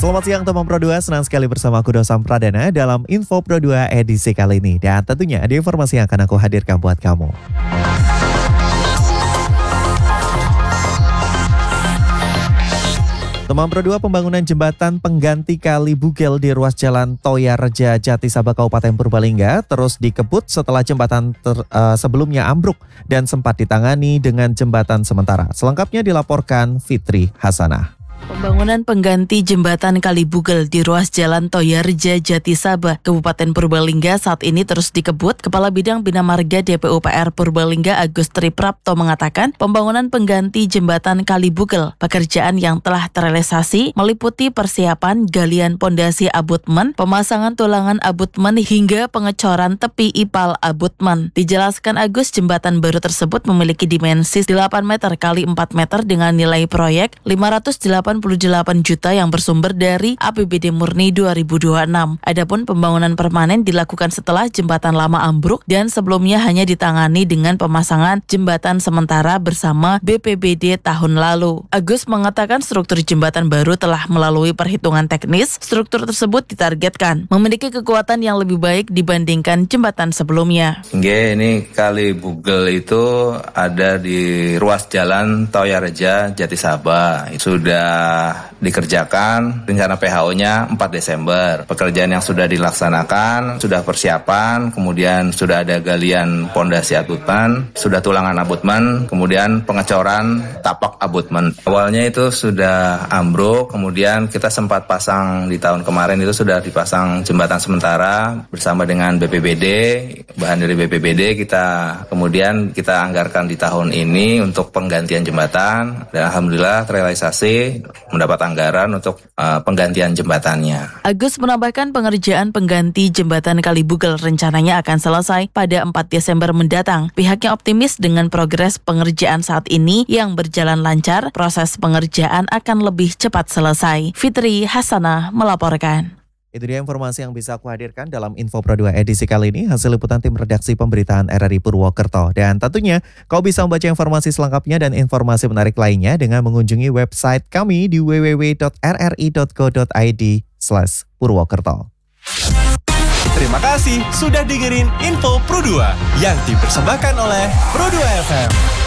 Selamat siang teman Pro 2, senang sekali bersama aku Dosam Pradana dalam Info Pro 2 edisi kali ini. Dan tentunya ada informasi yang akan aku hadirkan buat kamu. Teman Pro 2, pembangunan jembatan pengganti kali Bugel di ruas jalan Toya Reja Jati Sabah Kabupaten Purbalingga terus dikebut setelah jembatan sebelumnya ambruk dan sempat ditangani dengan jembatan sementara. Selengkapnya dilaporkan Fitri Hasanah. Pembangunan pengganti jembatan Kali Bugel di ruas jalan Toya Reja Jati Sabah, Kabupaten Purbalingga saat ini terus dikebut. Kepala Bidang Bina Marga DPUPR Purbalingga Agus Triprapto mengatakan pembangunan pengganti jembatan Kali Bugel, pekerjaan yang telah terrealisasi meliputi persiapan galian pondasi abutmen, pemasangan tulangan abutmen hingga pengecoran tepi ipal abutmen. Dijelaskan Agus, jembatan baru tersebut memiliki dimensi 8 meter kali 4 meter dengan nilai proyek 588 juta yang bersumber dari APBD murni 2026. Adapun pembangunan permanen dilakukan setelah jembatan lama ambruk dan sebelumnya hanya ditangani dengan pemasangan jembatan sementara bersama BPBD tahun lalu. Agus mengatakan struktur jembatan baru telah melalui perhitungan teknis. Struktur tersebut ditargetkan memiliki kekuatan yang lebih baik dibandingkan jembatan sebelumnya. Ini Kali Bugel itu ada di ruas jalan Toya Reja Jati Sabah. Sudah dikerjakan, rencana PHO-nya 4 Desember. Pekerjaan yang sudah dilaksanakan, sudah persiapan, kemudian sudah ada galian pondasi abutmen, sudah tulangan abutmen, kemudian pengecoran tapak abutmen. Awalnya itu sudah ambruk, kemudian kita sempat pasang di tahun kemarin itu sudah dipasang jembatan sementara bersama dengan BPBD. Bahan dari BPBD kita anggarkan di tahun ini untuk penggantian jembatan dan alhamdulillah terrealisasi, mendapat anggaran untuk penggantian jembatannya. Agus menambahkan pengerjaan pengganti jembatan Kali Bugel rencananya akan selesai pada 4 Desember mendatang. Pihaknya optimis dengan progres pengerjaan saat ini yang berjalan lancar, proses pengerjaan akan lebih cepat selesai. Fitri Hasanah melaporkan. Itu dia informasi yang bisa aku hadirkan dalam Info Pro 2 edisi kali ini, hasil liputan tim redaksi pemberitaan RRI Purwokerto. Dan tentunya kau bisa membaca informasi selengkapnya dan informasi menarik lainnya dengan mengunjungi website kami di www.rri.co.id/Purwokerto. Terima kasih sudah dengerin Info Pro 2 yang dipersembahkan oleh Pro 2 FM.